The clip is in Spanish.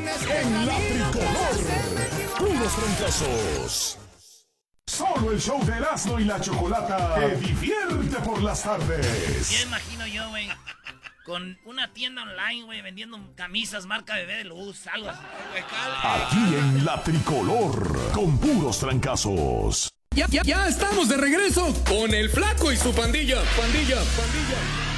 En la tricolor, puros fracasos. Solo el show de Erasmo y la Chocolata te divierte por las tardes. Ya imagino yo, güey, con una tienda online, güey, vendiendo camisas marca Bebé de Luz, algo así. Aquí en la tricolor, con puros trancazos. Ya estamos de regreso con el Flaco y su pandilla.